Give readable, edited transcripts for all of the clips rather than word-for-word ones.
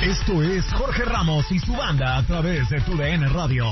Esto es Jorge Ramos y su banda a través de TUDN Radio.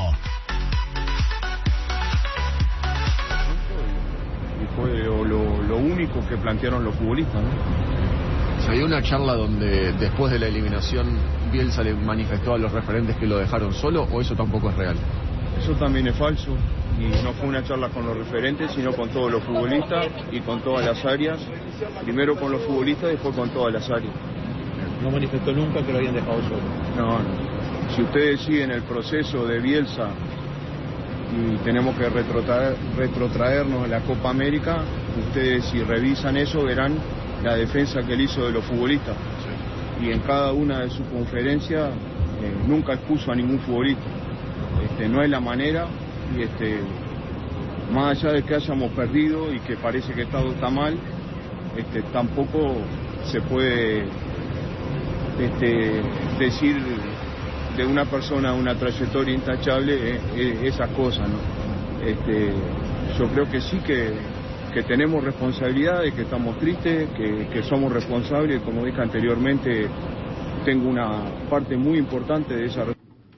Y fue lo único que plantearon los futbolistas, ¿no? Se dio una charla donde después de la eliminación Bielsa le manifestó a los referentes que lo dejaron solo, ¿o eso tampoco es real? Eso también es falso, y no fue una charla con los referentes, sino con todos los futbolistas y con todas las áreas. Primero con los futbolistas, después con todas las áreas. No manifestó nunca que lo habían dejado solo. No. Si ustedes siguen el proceso de Bielsa y tenemos que retrotraernos en la Copa América, ustedes si revisan eso verán la defensa que él hizo de los futbolistas. Sí. Y en cada una de sus conferencias nunca expuso a ningún futbolista. No es la manera, y más allá de que hayamos perdido y que parece que todo está mal, tampoco se puede decir de una persona una trayectoria intachable esas cosas, ¿no? Yo creo que sí que tenemos responsabilidades, que estamos tristes, que somos responsables, como dije anteriormente, tengo una parte muy importante de esa responsabilidad.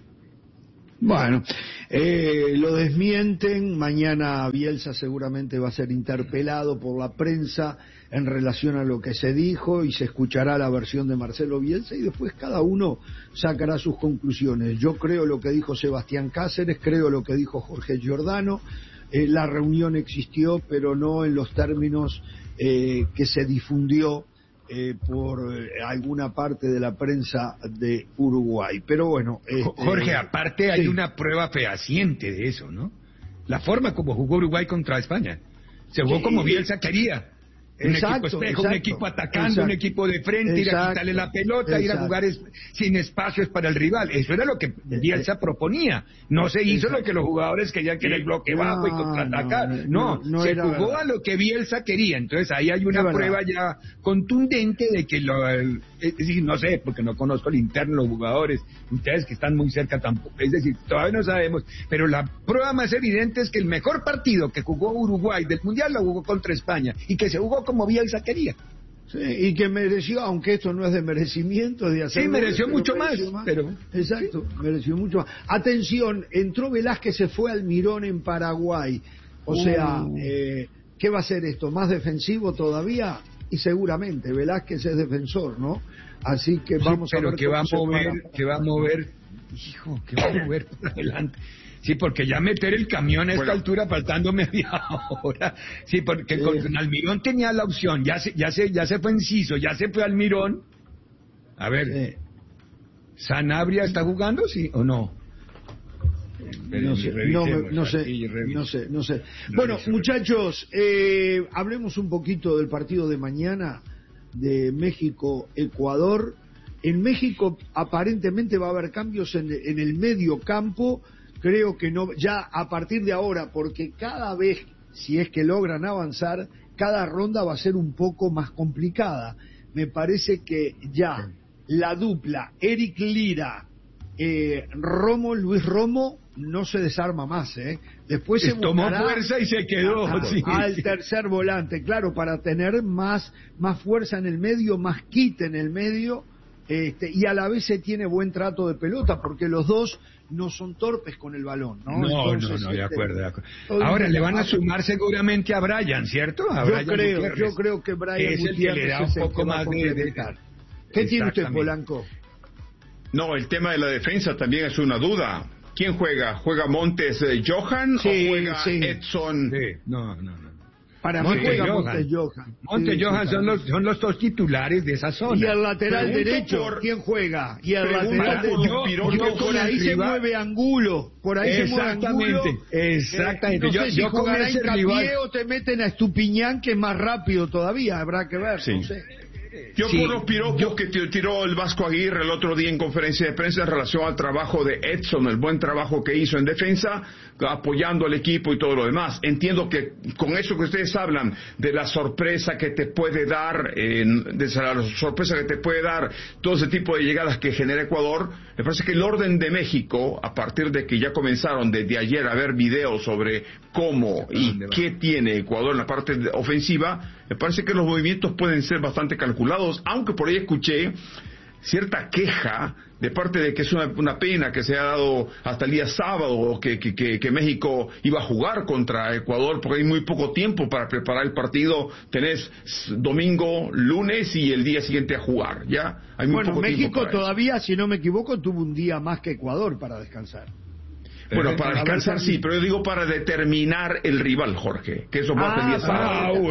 Bueno, lo desmienten. Mañana Bielsa seguramente va a ser interpelado por la prensa en relación a lo que se dijo, y se escuchará la versión de Marcelo Bielsa y después cada uno sacará sus conclusiones. Yo creo lo que dijo Sebastián Cáceres, creo lo que dijo Jorge Giordano. La reunión existió, pero no en los términos que se difundió por alguna parte de la prensa de Uruguay. Pero bueno, Jorge, aparte hay sí, una prueba fehaciente de eso, ¿no? La forma como jugó Uruguay contra España. Se jugó como Bielsa quería. Un equipo espejo, un equipo atacando, un equipo de frente, ir a quitarle la pelota, ir a jugar sin espacios para el rival. Eso era lo que Bielsa proponía. No se hizo lo que los jugadores querían, que era el bloque bajo y contraatacar. No, se jugó a lo que Bielsa quería. Entonces ahí hay una prueba ya contundente de que es decir, no sé, porque no conozco el interno de los jugadores, ustedes que están muy cerca tampoco, es decir, todavía no sabemos, pero la prueba más evidente es que el mejor partido que jugó Uruguay del Mundial lo jugó contra España, y que se jugó como Bielsa quería. Sí, y que mereció, aunque esto no es de merecimiento, de hacer. Sí, mereció mucho más. Pero exacto, sí, mereció mucho más. Atención, entró Velázquez, se fue al Mirón en Paraguay. O sea, ¿qué va a ser esto? ¿Más defensivo todavía? Y seguramente Velázquez es defensor, ¿no? Así que vamos a ver. Pero que va a mover, hijo, que va a mover por adelante. Sí, porque ya meter el camión a esta altura faltando media hora. Sí, porque con Almirón tenía la opción, ya se fue Enciso, ya se fue Almirón. A ver, ¿Sanabria está jugando, sí o no? No sé. Bueno, muchachos, hablemos un poquito del partido de mañana de México-Ecuador. En México aparentemente va a haber cambios en el medio campo. Creo que no, ya a partir de ahora, porque cada vez, si es que logran avanzar, cada ronda va a ser un poco más complicada. Me parece que ya la dupla Eric Lira, Luis Romo, no se desarma más, Después se tomó fuerza y se quedó al tercer volante, claro, para tener más fuerza en el medio, más quite en el medio, y a la vez se tiene buen trato de pelota, porque los dos no son torpes con el balón, ¿no? Entonces, de acuerdo. Ahora le van a sumar seguramente a Brian, ¿cierto? Yo creo que Brian es el que le da un poco más de... ¿Qué tiene usted, Polanco? No, el tema de la defensa también es una duda. ¿Quién juega? ¿Juega Montes Johan o juega Edson? Sí. No. Para mí juega Montes Johan. Montes Johan son los dos titulares de esa zona. Y el lateral derecho, ¿quién juega? Y el lateral derecho, por ahí se mueve Angulo. Por ahí se mueve Angulo. Exactamente. No sé si jugará Hincapié o te meten a Estupiñán, que es más rápido todavía. Habrá que ver, no sé. Yo por los piropos que tiró el Vasco Aguirre el otro día en conferencia de prensa en relación al trabajo de Edson, el buen trabajo que hizo en defensa, apoyando al equipo y todo lo demás. Entiendo que con eso que ustedes hablan, de la sorpresa que te puede dar, todo ese tipo de llegadas que genera Ecuador, me parece que el orden de México, a partir de que ya comenzaron desde ayer a ver videos sobre cómo y qué tiene Ecuador en la parte ofensiva, me parece que los movimientos pueden ser bastante calculados, aunque por ahí escuché cierta queja de parte de que es una pena que se ha dado hasta el día sábado que México iba a jugar contra Ecuador, porque hay muy poco tiempo para preparar el partido. Tenés domingo, lunes y el día siguiente a jugar, ¿ya? Hay muy poco México tiempo para todavía, si no me equivoco, tuvo un día más que Ecuador para descansar. Bueno, para descansar sí, pero yo digo para determinar el rival, Jorge, que eso va a día sábado.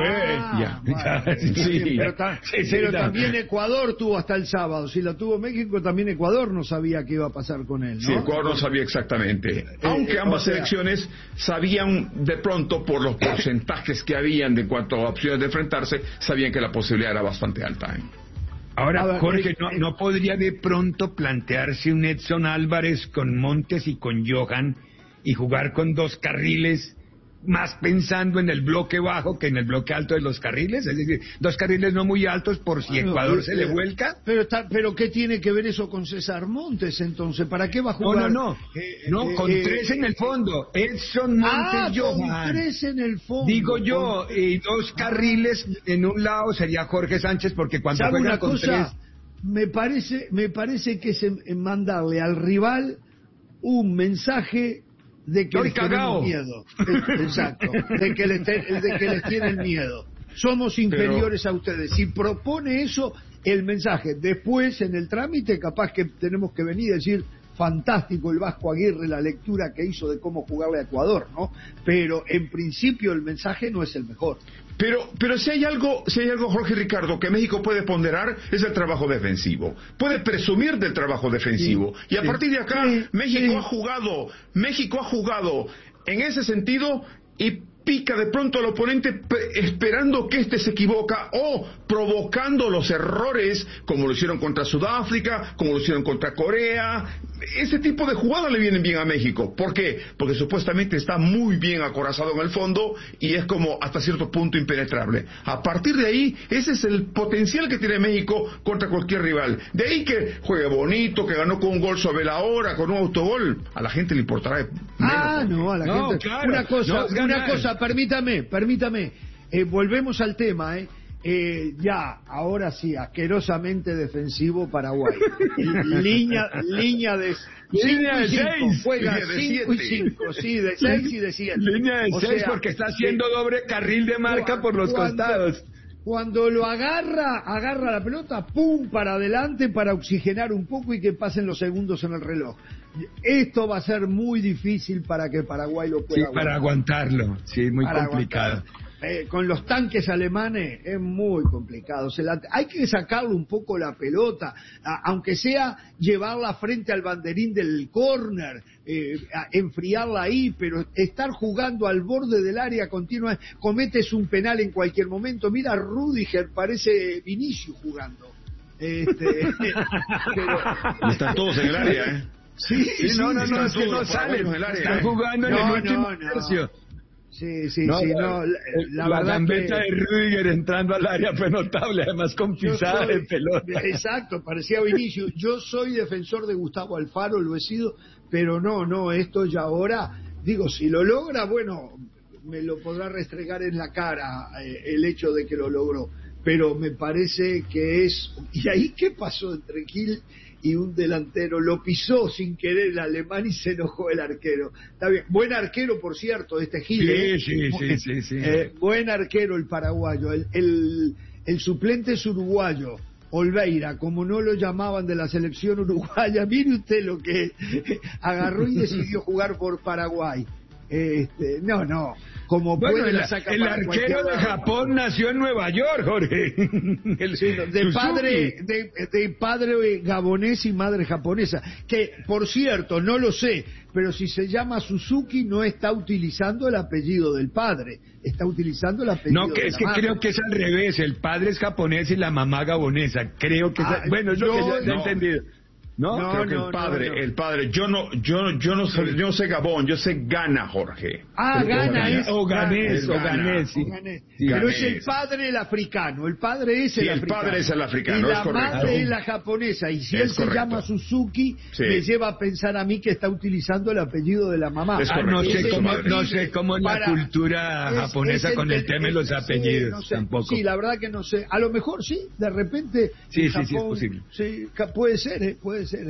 Pero también Ecuador tuvo hasta el sábado. Si lo tuvo México, también Ecuador no sabía qué iba a pasar con él, ¿no? Sí, Ecuador no sabía exactamente. Aunque ambas selecciones sabían de pronto, por los porcentajes que habían de cuanto a opciones de enfrentarse, sabían que la posibilidad era bastante alta. Ahora, Jorge, ¿no podría de pronto plantearse un Edson Álvarez con Montes y con Johan y jugar con 2 carriles, más pensando en el bloque bajo que en el bloque alto de los carriles? Es decir, 2 carriles no muy altos por si Ecuador se le vuelca. Pero ¿qué tiene que ver eso con César Montes, entonces? ¿Para qué va a jugar? No, con 3 en el fondo. Edson, Montes, Johan. Con 3 en el fondo. Digo yo, y 2 carriles en un lado sería Jorge Sánchez, porque cuando juega una con cosa, 3... me parece que es mandarle al rival un mensaje de que les tenemos miedo. Exacto, de que les tienen miedo. Somos inferiores a ustedes. Si propone eso, el mensaje, después en el trámite capaz que tenemos que venir y decir: fantástico el Vasco Aguirre, la lectura que hizo de cómo jugarle a Ecuador, ¿no? Pero en principio el mensaje no es el mejor. Pero si hay algo, Jorge Ricardo, que México puede ponderar, es el trabajo defensivo. Puede presumir del trabajo defensivo. Y a partir de acá, México ha jugado en ese sentido y pica de pronto al oponente esperando que éste se equivoca o provocando los errores, como lo hicieron contra Sudáfrica, como lo hicieron contra Corea. Ese tipo de jugadas le vienen bien a México. ¿Por qué? Porque supuestamente está muy bien acorazado en el fondo y es como hasta cierto punto impenetrable. A partir de ahí, ese es el potencial que tiene México contra cualquier rival. De ahí que juegue bonito, que ganó con un gol sobre la hora, con un autogol. A la gente le importará menos. A la gente. Claro, una cosa, permítame. Volvemos al tema, ahora sí, asquerosamente defensivo Paraguay. Línea de 6. Juega 5 y 5, sí, de 6 y de 7. Línea de 6 porque está haciendo doble carril de marca por los costados. Cuando lo agarra la pelota, ¡pum!, para adelante para oxigenar un poco y que pasen los segundos en el reloj. Esto va a ser muy difícil para que Paraguay lo pueda aguantar. Para aguantarlo, sí, muy complicado. Con los tanques alemanes es muy complicado. Hay que sacarle un poco la pelota, aunque sea llevarla frente al banderín del córner, enfriarla ahí, pero estar jugando al borde del área continua. Cometes un penal en cualquier momento. Mira, Rüdiger parece Vinicius jugando. Están todos en el área, Sí, no, es que no salen. Están jugando en el último tercio. La gambeta de Rüdiger entrando al área fue notable, además con pisada de pelota. Exacto, parecía Vinicius. Yo soy defensor de Gustavo Alfaro, lo he sido, pero no, esto ya ahora, digo, si lo logra, bueno, me lo podrá restregar en la cara el hecho de que lo logró, pero me parece que es... ¿Y ahí qué pasó entre Gil y un delantero? Lo pisó sin querer el alemán y se enojó el arquero. Está bien, buen arquero, por cierto, Gil. Sí. Buen arquero el paraguayo. El suplente es uruguayo, Olveira, como no lo llamaban de la selección uruguaya. Mire usted lo que agarró y decidió jugar por Paraguay. Como puede la saca el arquero de Japón nació en Nueva York, Jorge. De padre gabonés y madre japonesa, que por cierto no lo sé, pero si se llama Suzuki no está utilizando el apellido del padre, está utilizando el apellido de la madre. Creo que es al revés, el padre es japonés y la mamá gabonesa, creo que bueno, es lo que ya he entendido. ¿No? Creo que el padre, yo no sé Gabón, yo sé Ghana, Jorge. Ghana es... O Ganés, sí. Pero es el padre el africano, el padre es el africano. El padre es el africano, y es la correcto. madre es la japonesa, y si Es él se correcto. llama Suzuki, me lleva a pensar a mí que está utilizando el apellido de la mamá. No sé cómo es la cultura japonesa con el tema de los apellidos, no sé, tampoco. Sí, la verdad que no sé. A lo mejor sí, de repente. Sí, Japón, sí, es posible. Sí, puede ser, puede ser.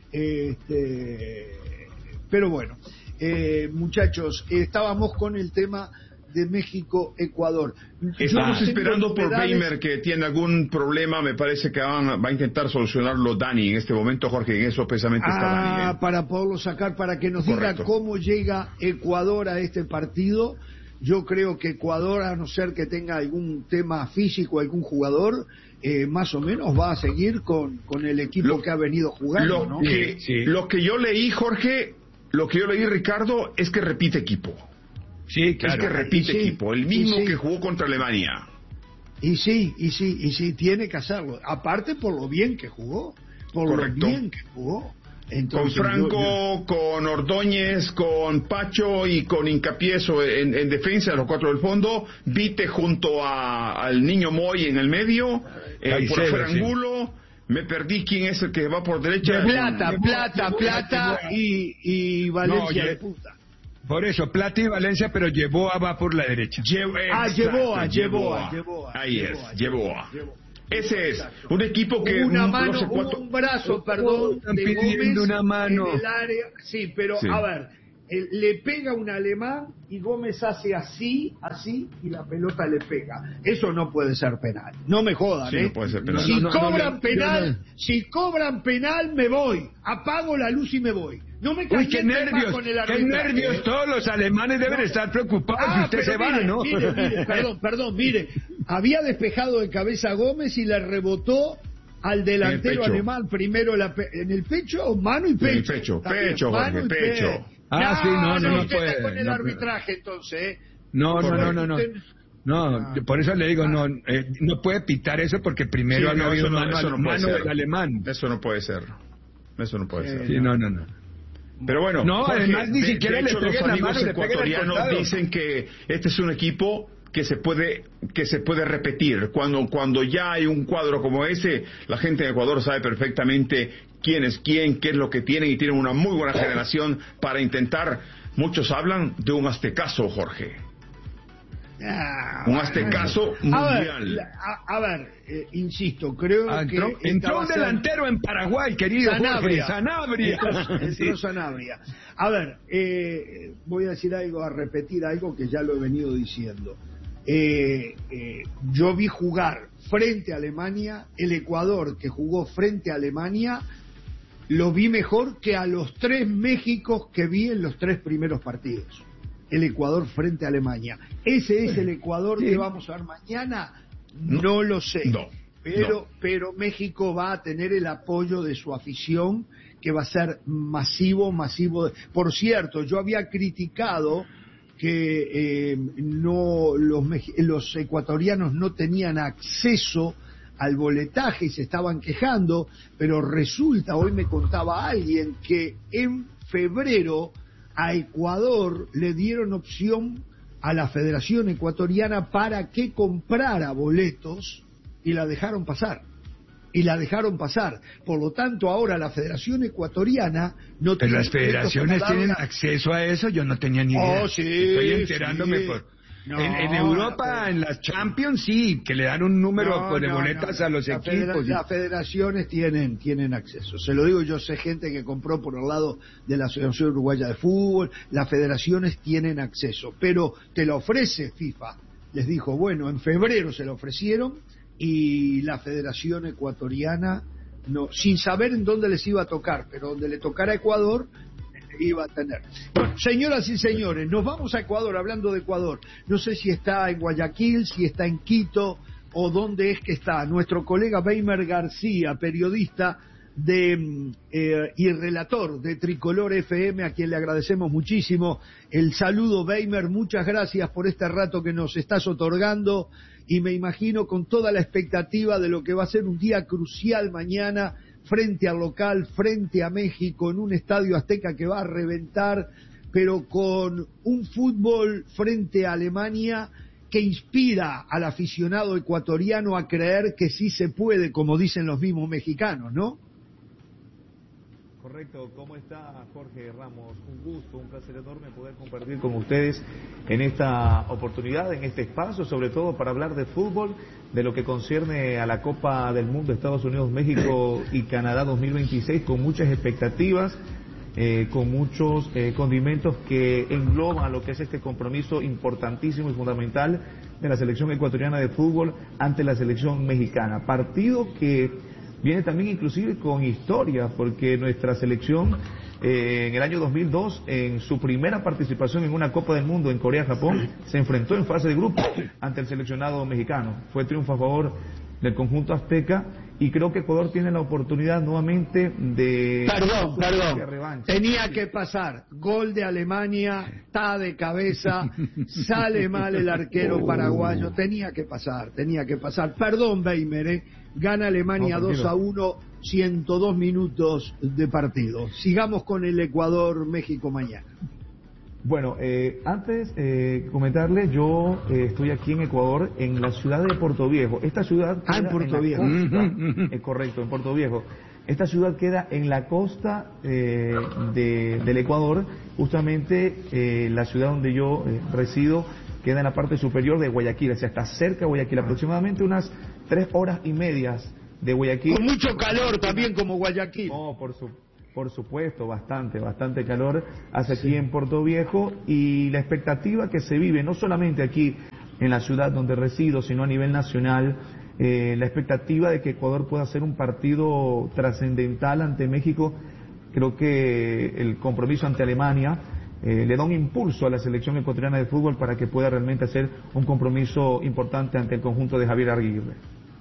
Pero bueno, muchachos, estábamos con el tema de México-Ecuador. Estamos esperando por Weimer, que tiene algún problema. Me parece que va a intentar solucionarlo Dani en este momento, Jorge. En eso precisamente está Dani. Para poderlo sacar, para que nos diga cómo llega Ecuador a este partido. Yo creo que Ecuador, a no ser que tenga algún tema físico, algún jugador, más o menos va a seguir con el equipo que ha venido jugando, ¿no? Lo que yo leí, Jorge, Ricardo, es que repite equipo. Sí, claro. Es que repite equipo, el mismo que jugó contra Alemania. Y sí, tiene que hacerlo. Aparte por lo bien que jugó, Correcto. lo bien que jugó. Entonces, con Franco, con Ordóñez, con Pacho y con Incapieso en defensa de los cuatro del fondo, Vite junto al niño Moy en el medio, por afuera Angulo, me perdí quién es el que va por derecha. Plata y Valencia de punta. Por eso, Plata y Valencia, pero Yeboa va por la derecha. Yeboa. Ahí es, Yeboa. Ese es un equipo que un brazo, de Gómez una mano en el área. Sí, pero a ver, le pega un alemán y Gómez hace así y la pelota le pega. Eso no puede ser penal. No me jodan, No puede ser penal. Si cobran penal me voy. Apago la luz y me voy. No me qué nervios, con el qué nervios. Todos los alemanes deben estar preocupados si usted se va, ¿no? Mire, perdón, había despejado de cabeza a Gómez y le rebotó al delantero alemán primero en el pecho, mano y pecho. En el pecho, Jorge, pecho. No puede. Con el arbitraje entonces, No, por eso le digo, no puede pitar eso porque primero había habido mano del alemán. Eso no puede ser. Sí, no. Pero bueno, Jorge, además ni siquiera de hecho, le los la amigos mano, ecuatorianos dicen que este es un equipo que se puede repetir. Cuando ya hay un cuadro como ese, la gente de Ecuador sabe perfectamente quién es quién, qué es lo que tienen, y tienen una muy buena generación para intentar. Muchos hablan de un aztecaso, Jorge. Un aztecaso mundial. A ver, insisto, creo que entró un delantero en Paraguay, querido Jorge, Sanabria. Entró Sanabria. A ver, voy a decir algo, a repetir algo que ya lo he venido diciendo. Yo vi jugar frente a Alemania, el Ecuador que jugó frente a Alemania, lo vi mejor que a los 3 Méxicos que vi en los 3 primeros partidos. El Ecuador frente a Alemania. ¿Ese es el Ecuador que vamos a ver mañana? No lo sé. Pero México va a tener el apoyo de su afición, que va a ser masivo. Por cierto, yo había criticado que los ecuatorianos no tenían acceso al boletaje y se estaban quejando, pero resulta, hoy me contaba alguien, que en febrero a Ecuador le dieron opción a la Federación Ecuatoriana para que comprara boletos y la dejaron pasar. Por lo tanto, ahora la Federación Ecuatoriana no tiene... Pero las federaciones tienen acceso a eso, yo no tenía ni idea. Sí, estoy enterándome en Europa, en las Champions, sí, que le dan un número de boletas a los equipos. Las federaciones tienen acceso. Se lo digo, yo sé gente que compró por el lado de la Asociación Uruguaya de Fútbol. Las federaciones tienen acceso, pero te lo ofrece FIFA. Les dijo, bueno, en febrero se lo ofrecieron y la Federación Ecuatoriana, no, sin saber en dónde les iba a tocar, pero donde le tocara a Ecuador, iba a tener. Bueno, señoras y señores, nos vamos a Ecuador. Hablando de Ecuador, no sé si está en Guayaquil, si está en Quito o dónde es que está nuestro colega Weimer García, periodista y relator de Tricolor FM, a quien le agradecemos muchísimo el saludo. Weimer, muchas gracias por este rato que nos estás otorgando, y me imagino con toda la expectativa de lo que va a ser un día crucial mañana frente al local, frente a México, en un estadio Azteca que va a reventar, pero con un fútbol frente a Alemania que inspira al aficionado ecuatoriano a creer que sí se puede, como dicen los mismos mexicanos, ¿no? Correcto, ¿cómo está Jorge Ramos? Un gusto, un placer enorme poder compartir con ustedes en esta oportunidad, en este espacio, sobre todo para hablar de fútbol, de lo que concierne a la Copa del Mundo Estados Unidos, México y Canadá 2026, con muchas expectativas, con muchos condimentos que engloban lo que es este compromiso importantísimo y fundamental de la selección ecuatoriana de fútbol ante la selección mexicana. Partido que viene también inclusive con historia, porque nuestra selección en el año 2002, en su primera participación en una Copa del Mundo en Corea-Japón, se enfrentó en fase de grupo ante el seleccionado mexicano. Fue triunfo a favor del conjunto azteca y creo que Ecuador tiene la oportunidad nuevamente de... Perdón, tenía que pasar, gol de Alemania, está de cabeza, sale mal el arquero paraguayo, tenía que pasar, perdón Weimer, gana Alemania 2-1, 102 minutos de partido. Sigamos con el Ecuador-México mañana. Bueno, antes comentarles, yo estoy aquí en Ecuador, en la ciudad de Puerto Viejo. Esta ciudad queda en Puerto Viejo. Correcto, en Puerto Viejo. Esta ciudad queda en la costa del Ecuador, justamente la ciudad donde yo resido queda en la parte superior de Guayaquil, o sea, está cerca de Guayaquil, aproximadamente unas 3 horas y media de Guayaquil. Con mucho calor también como Guayaquil. No, por supuesto, bastante calor hace aquí en Puerto Viejo, y la expectativa que se vive no solamente aquí en la ciudad donde resido, sino a nivel nacional, la expectativa de que Ecuador pueda hacer un partido trascendental ante México. Creo que el compromiso ante Alemania le da un impulso a la selección ecuatoriana de fútbol para que pueda realmente hacer un compromiso importante ante el conjunto de Javier Aguirre.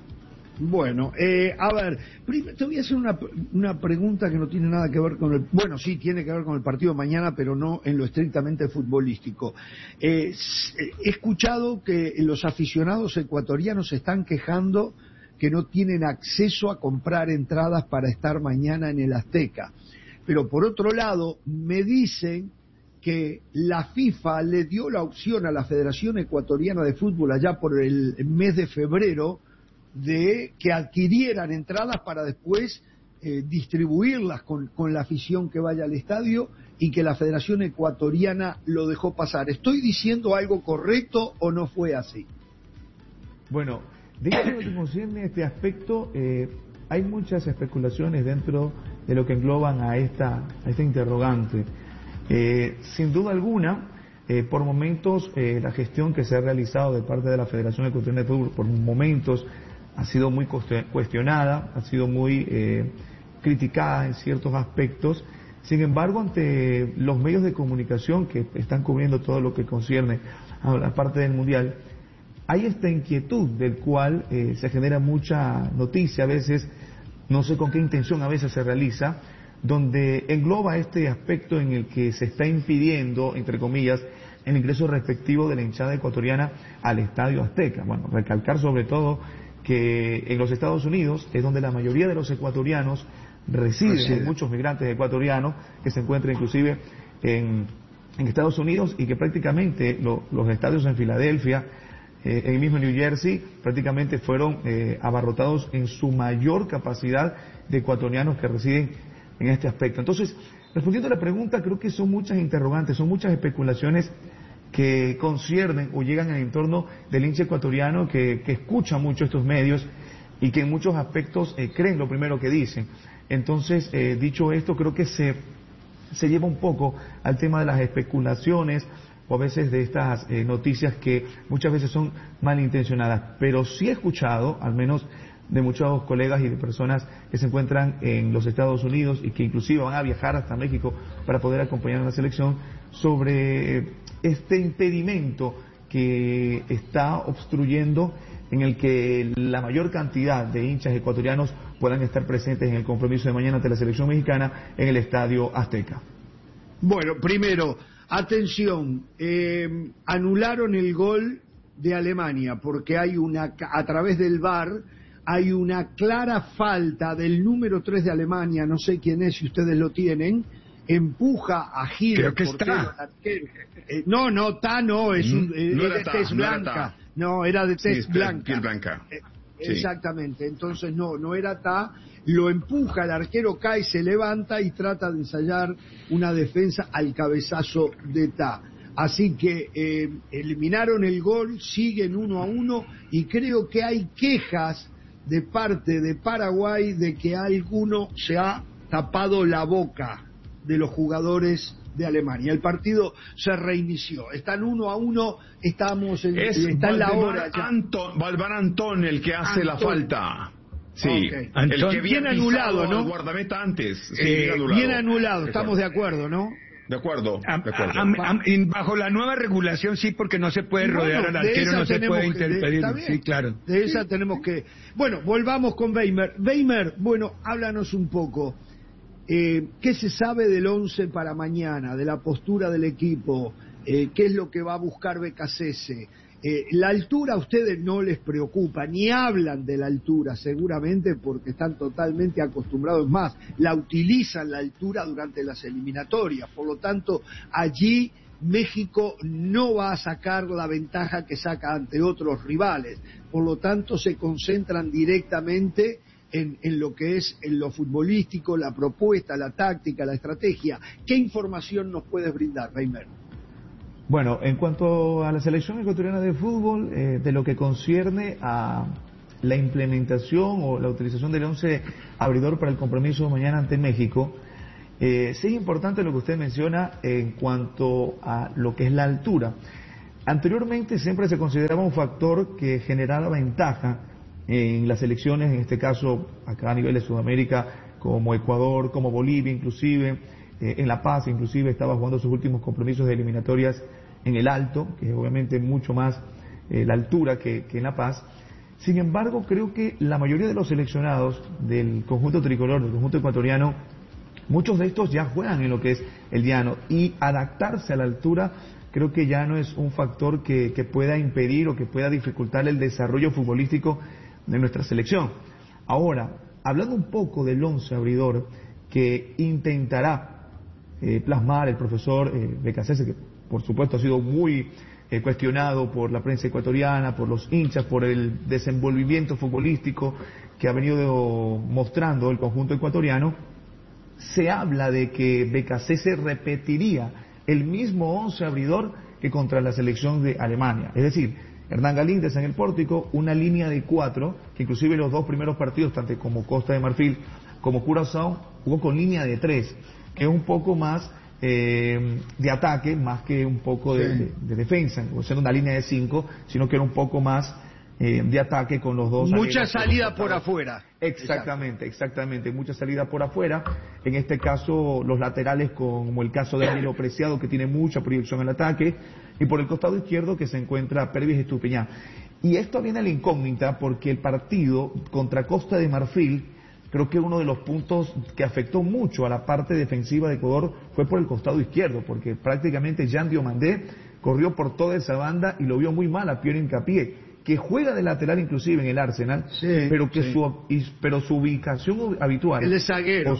Bueno, a ver, te voy a hacer una pregunta que no tiene nada que ver con el... Bueno, sí, tiene que ver con el partido de mañana, pero no en lo estrictamente futbolístico. He escuchado que los aficionados ecuatorianos se están quejando que no tienen acceso a comprar entradas para estar mañana en el Azteca. Pero por otro lado, me dicen que la FIFA le dio la opción a la Federación Ecuatoriana de Fútbol allá por el mes de febrero de que adquirieran entradas para después distribuirlas con la afición que vaya al estadio, y que la Federación Ecuatoriana lo dejó pasar. ¿Estoy diciendo algo correcto o no fue así? Bueno, dentro de lo que concierne este aspecto, hay muchas especulaciones dentro de lo que engloban a esta interrogante. Sin duda alguna, por momentos la gestión que se ha realizado de parte de la Federación Ecuatoriana de Fútbol, por momentos ha sido muy cuestionada, ha sido muy criticada en ciertos aspectos. Sin embargo, ante los medios de comunicación que están cubriendo todo lo que concierne a la parte del Mundial, hay esta inquietud del cual se genera mucha noticia, a veces, no sé con qué intención a veces se realiza, donde engloba este aspecto en el que se está impidiendo, entre comillas, el ingreso respectivo de la hinchada ecuatoriana al Estadio Azteca. Bueno, recalcar sobre todo que en los Estados Unidos es donde la mayoría de los ecuatorianos residen, hay muchos migrantes ecuatorianos que se encuentran inclusive en Estados Unidos, y que prácticamente los estadios en Filadelfia, en el mismo New Jersey, prácticamente fueron abarrotados en su mayor capacidad de ecuatorianos que residen en este aspecto. Entonces, respondiendo a la pregunta, creo que son muchas interrogantes, son muchas especulaciones que conciernen o llegan al entorno del hincha ecuatoriano que escucha mucho estos medios y que en muchos aspectos creen lo primero que dicen. Entonces, dicho esto, creo que se lleva un poco al tema de las especulaciones o a veces de estas noticias que muchas veces son malintencionadas. Pero sí he escuchado, al menos de muchos colegas y de personas que se encuentran en los Estados Unidos y que inclusive van a viajar hasta México para poder acompañar a la selección, sobre este impedimento que está obstruyendo en el que la mayor cantidad de hinchas ecuatorianos puedan estar presentes en el compromiso de mañana ante la selección mexicana en el Estadio Azteca. Bueno, primero, atención, anularon el gol de Alemania porque hay a través del VAR hay una clara falta del número 3 de Alemania, no sé quién es, si ustedes lo tienen, empuja a Gil. Creo que está. No, es de tez blanca. No, era de tez blanca. Sí. Exactamente, entonces no era Ta, lo empuja, el arquero cae, se levanta y trata de ensayar una defensa al cabezazo de Ta. Así que eliminaron el gol, siguen 1-1 y creo que hay quejas de parte de Paraguay de que alguno se ha tapado la boca de los jugadores de Alemania. El partido se reinició. Están 1-1, está en la hora ya. Valvar Antón el que hace la falta. Sí, okay. El que bien anulado, ¿no? Guardameta antes. Sí, bien anulado, estamos de acuerdo, ¿no? De acuerdo. Bajo la nueva regulación sí, porque no se puede rodear al arquero, no se puede interpedir. Sí, claro. De esa tenemos que... Bueno, volvamos con Weimer. Weimer, bueno, háblanos un poco. ¿Qué se sabe del 11 para mañana, de la postura del equipo? ¿Qué es lo que va a buscar Becasese? La altura a ustedes no les preocupa, ni hablan de la altura seguramente porque están totalmente acostumbrados, más, la utilizan la altura durante las eliminatorias, por lo tanto allí México no va a sacar la ventaja que saca ante otros rivales, por lo tanto se concentran directamente en lo que es en lo futbolístico, la propuesta, la táctica, la estrategia. ¿Qué información nos puedes brindar, Weimer? Bueno, en cuanto a la selección ecuatoriana de fútbol, de lo que concierne a la implementación o la utilización del 11 abridor para el compromiso de mañana ante México, sí es importante lo que usted menciona en cuanto a lo que es la altura. Anteriormente siempre se consideraba un factor que generaba ventaja en las selecciones, en este caso acá a nivel de Sudamérica, como Ecuador, como Bolivia inclusive, en La Paz inclusive estaba jugando sus últimos compromisos de eliminatorias en el Alto, que es obviamente mucho más la altura que en La Paz. Sin embargo, creo que la mayoría de los seleccionados del conjunto tricolor, del conjunto ecuatoriano, muchos de estos ya juegan en lo que es el llano, y adaptarse a la altura creo que ya no es un factor que pueda impedir o que pueda dificultar el desarrollo futbolístico de nuestra selección. Ahora, hablando un poco del 11 abridor que intentará plasmar el profesor Becasese, que por supuesto ha sido muy cuestionado por la prensa ecuatoriana, por los hinchas, por el desenvolvimiento futbolístico que ha venido mostrando el conjunto ecuatoriano, se habla de que Becasese repetiría el mismo 11 abridor que contra la selección de Alemania, es decir, Hernán Galíndez en el pórtico, una línea de 4, que inclusive los dos primeros partidos, tanto como Costa de Marfil como Curazao, jugó con línea de 3, que es un poco más de ataque, más que un poco de defensa, o sea, una línea de 5, sino que era un poco más de ataque con los dos. Mucha salida por afuera. Exactamente, mucha salida por afuera. En este caso, los laterales, como el caso de Danilo Preciado, que tiene mucha proyección en el ataque, y por el costado izquierdo que se encuentra Pervis Estupiñán. Y esto viene a la incógnita porque el partido contra Costa de Marfil, creo que uno de los puntos que afectó mucho a la parte defensiva de Ecuador fue por el costado izquierdo, porque prácticamente Jean Diomandé corrió por toda esa banda y lo vio muy mal a Pierre Hincapié, que juega de lateral inclusive en el Arsenal, pero su ubicación habitual, él es zaguero,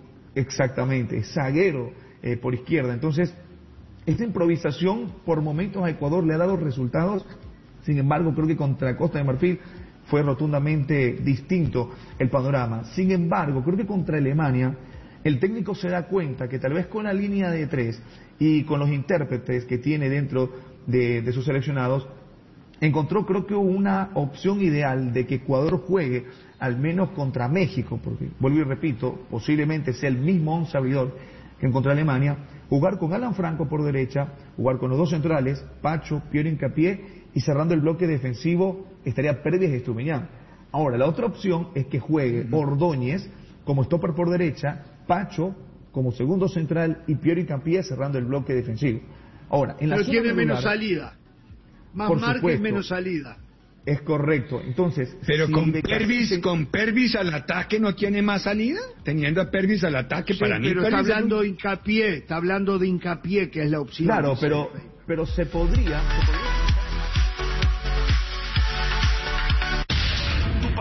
es zaguero por izquierda. Entonces esta improvisación por momentos a Ecuador le ha dado resultados. Sin embargo, creo que contra Costa de Marfil fue rotundamente distinto el panorama. Sin embargo, creo que contra Alemania el técnico se da cuenta que tal vez con la línea de 3 y con los intérpretes que tiene dentro de sus seleccionados, encontró creo que una opción ideal de que Ecuador juegue al menos contra México, porque vuelvo y repito, posiblemente sea el mismo 11 abridor que contra Alemania, jugar con Alan Franco por derecha, jugar con los dos centrales, Pacho, Pierre Hincapié, y cerrando el bloque defensivo estaría Pervis Estupiñán. Ahora, la otra opción es que juegue Ordóñez como stopper por derecha, Pacho como segundo central y Pierre Hincapié cerrando el bloque defensivo. Ahora, en la pero zona tiene regular, menos salida. Más por marca supuesto, y menos salida. Es correcto. Entonces, pero si con Pervis al ataque no tiene más salida, teniendo a Pervis al ataque, para mí. Pero está hablando de Hincapié, que es la opción. Claro, pero se podría.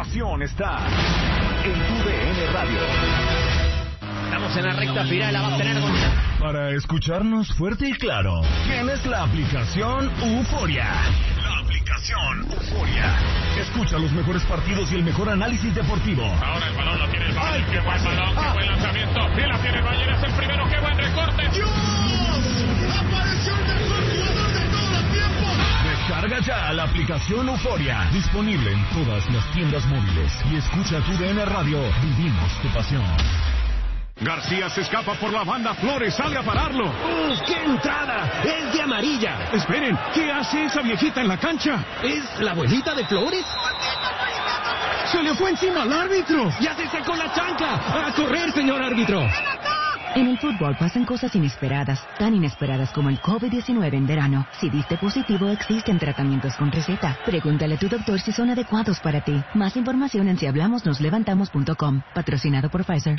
pasión está en TUDN Radio. Estamos en la recta final, la va a tener con... Para escucharnos fuerte y claro, tienes la aplicación Euforia. La aplicación Euforia. Escucha los mejores partidos y el mejor análisis deportivo. Ahora el balón lo tiene el Bayern. ¡Qué buen balón! ¡Qué buen lanzamiento! ¡Y la tiene el Bayern! ¡Es el primero! ¡Qué buen recorte! ¡Dios! ¡Apareció el mejor jugador de todos los tiempos! Descarga ya la aplicación Euforia. Disponible en todas las tiendas móviles. Y escucha TUDN Radio. Vivimos tu pasión. García se escapa por la banda. Flores sale a pararlo. ¡Uf, qué entrada! ¡Es de amarilla! Esperen, ¿qué hace esa viejita en la cancha? ¿Es la abuelita de Flores? ¡Se le fue encima al árbitro! ¡Ya se sacó la chancla! ¡A correr, señor árbitro! En el fútbol pasan cosas inesperadas, tan inesperadas como el COVID-19 en verano. Si diste positivo, existen tratamientos con receta. Pregúntale a tu doctor si son adecuados para ti. Más información en sihablamosnoslevantamos.com. Patrocinado por Pfizer.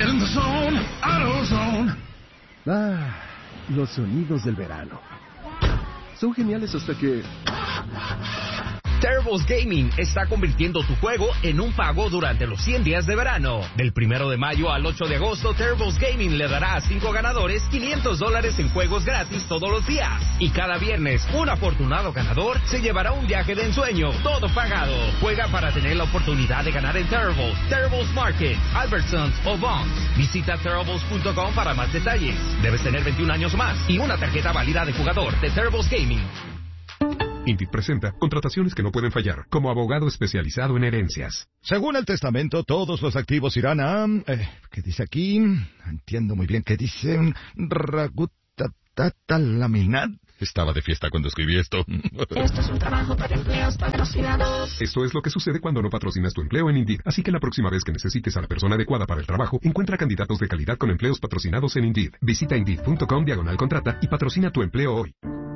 Los sonidos del verano. Son geniales hasta que... Turbo's Gaming está convirtiendo tu juego en un pago durante los 100 días de verano. Del 1 de mayo al 8 de agosto, Turbo's Gaming le dará a 5 ganadores $500 en juegos gratis todos los días. Y cada viernes, un afortunado ganador se llevará un viaje de ensueño, todo pagado. Juega para tener la oportunidad de ganar en Turbo's Market, Albertsons o Bonds. Visita Turbo's.com para más detalles. Debes tener 21 años más y una tarjeta válida de jugador de Turbo's Gaming. Indeed presenta contrataciones que no pueden fallar, como abogado especializado en herencias. Según el testamento, todos los activos irán a... ¿qué dice aquí? No entiendo muy bien qué dice. Ragutatatalaminar. Estaba de fiesta cuando escribí esto. Esto es un trabajo para empleos patrocinados. Esto es lo que sucede cuando no patrocinas tu empleo en Indeed. Así que la próxima vez que necesites a la persona adecuada para el trabajo, encuentra candidatos de calidad con empleos patrocinados en Indeed. Visita Indeed.com/contrata y patrocina tu empleo hoy.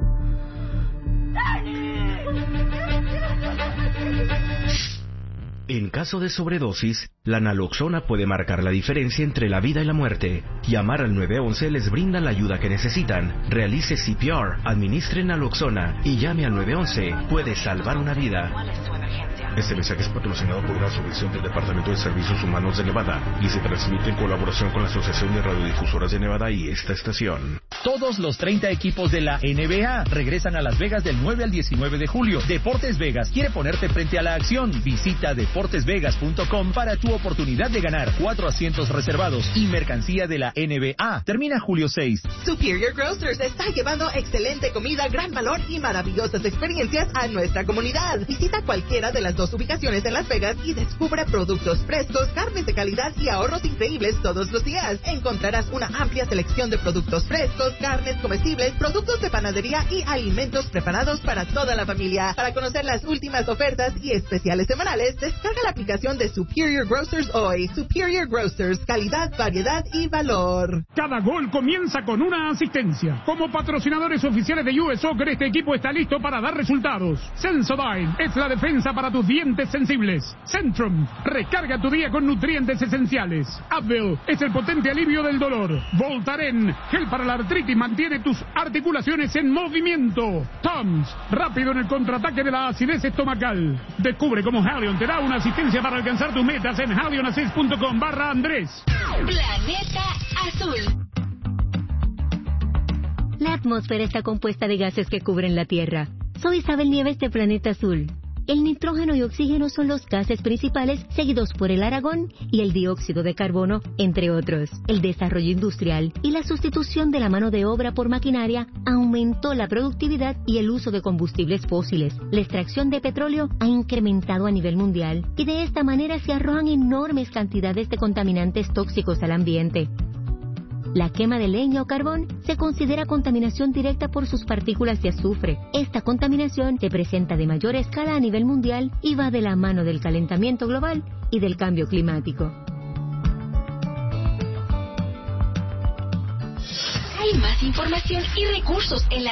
En caso de sobredosis, la naloxona puede marcar la diferencia entre la vida y la muerte. Llamar al 911 les brinda la ayuda que necesitan. Realice CPR, administre naloxona y llame al 911. Puede salvar una vida. Este mensaje es patrocinado por una subvención del Departamento de Servicios Humanos de Nevada y se transmite en colaboración con la Asociación de Radiodifusoras de Nevada y esta estación. Todos los 30 equipos de la NBA regresan a Las Vegas del 9 al 19 de julio. Deportes Vegas quiere ponerte frente a la acción. Visita deportesvegas.com para tu oportunidad de ganar 4 asientos reservados y mercancía de la NBA. Termina julio 6. Superior Grocers está llevando excelente comida, gran valor y maravillosas experiencias a nuestra comunidad. Visita cualquiera de las dos ubicaciones en Las Vegas y descubre productos frescos, carnes de calidad y ahorros increíbles todos los días. Encontrarás una amplia selección de productos frescos, carnes comestibles, productos de panadería y alimentos preparados para toda la familia. Para conocer las últimas ofertas y especiales semanales, descarga la aplicación de Superior Grocers hoy. Superior Grocers, calidad, variedad y valor. Cada gol comienza con una asistencia. Como patrocinadores oficiales de US Soccer, este equipo está listo para dar resultados. Sensodyne es la defensa para tus dientes sensibles. Centrum, recarga tu día con nutrientes esenciales. Advil es el potente alivio del dolor. Voltaren, gel para la artritis, mantiene tus articulaciones en movimiento. Tums, rápido en el contraataque de la acidez estomacal. Descubre cómo Halion te da una asistencia para alcanzar tus metas en halionassist.com/Andrés. Planeta Azul. La atmósfera está compuesta de gases que cubren la Tierra. Soy Isabel Nieves de Planeta Azul. El nitrógeno y oxígeno son los gases principales, seguidos por el argón y el dióxido de carbono, entre otros. El desarrollo industrial y la sustitución de la mano de obra por maquinaria aumentó la productividad y el uso de combustibles fósiles. La extracción de petróleo ha incrementado a nivel mundial y de esta manera se arrojan enormes cantidades de contaminantes tóxicos al ambiente. La quema de leña o carbón se considera contaminación directa por sus partículas de azufre. Esta contaminación se presenta de mayor escala a nivel mundial y va de la mano del calentamiento global y del cambio climático. Hay más información y recursos en la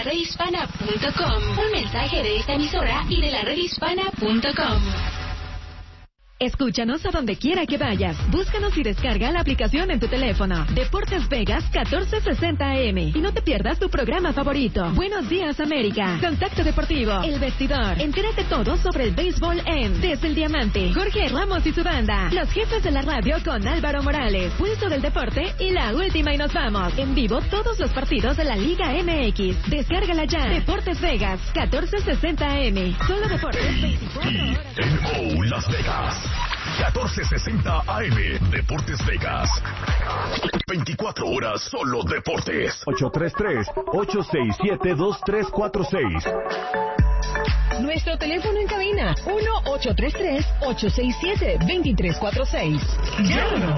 redhispana.com. Un mensaje de esta emisora y de la redhispana.com. Escúchanos a donde quiera que vayas. Búscanos y descarga la aplicación en tu teléfono. Deportes Vegas 1460 AM. Y no te pierdas tu programa favorito. Buenos días, América. Contacto Deportivo. El Vestidor. Entérate todo sobre el béisbol en Desde el Diamante. Jorge Ramos y su banda. Los jefes de la radio con Álvaro Morales. Pulso del deporte y la última y nos vamos. En vivo todos los partidos de la Liga MX. Descárgala ya. Deportes Vegas 1460 AM. Solo deportes 24 horas. En Las Vegas. 1460 AM, Deportes Vegas. 24 horas, solo deportes. 833-867-2346. Nuestro teléfono en cabina, 1-833-867-2346. ¡Llámanos!